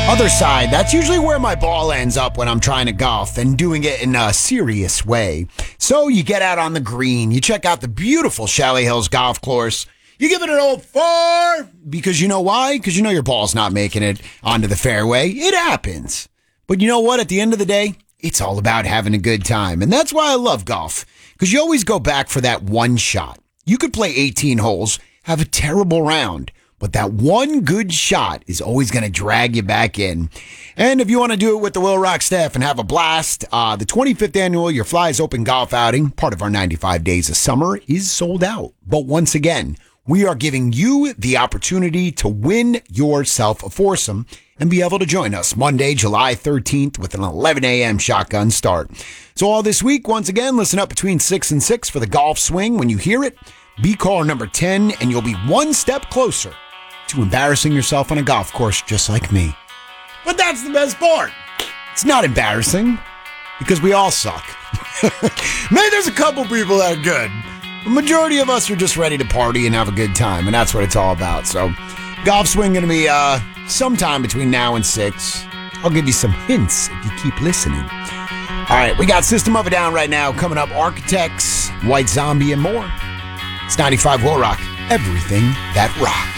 Other side, that's usually where my ball ends up when I'm trying to golf and doing it in a serious way. So you get out on the green, you check out the beautiful Chalet Hills golf course, you give it an old 4, because you know why? Because you know your ball's not making it onto the fairway. It happens. But you know what? At the end of the day, it's all about having a good time. And that's why I love golf, because you always go back for that one shot. You could play 18 holes, have a terrible round, but that one good shot is always going to drag you back in. And if you want to do it with the Will Rock staff and have a blast, the 25th annual Your Flies Open Golf Outing, part of our 95 Days of Summer, is sold out. But once again, we are giving you the opportunity to win yourself a foursome and be able to join us Monday, July 13th with an 11 a.m. shotgun start. So all this week, once again, listen up between 6 and 6 for the golf swing. When you hear it, be caller number 10, and you'll be one step closer to embarrassing yourself on a golf course just like me. But that's the best part. It's not embarrassing, because we all suck. Maybe there's a couple people that are good. The majority of us are just ready to party and have a good time, and that's what it's all about. So, golf swing going to be sometime between now and 6. I'll give you some hints if you keep listening. All right, we got System of a Down right now. Coming up, Architects, White Zombie, and more. It's 95 Will Rock, everything that rocks.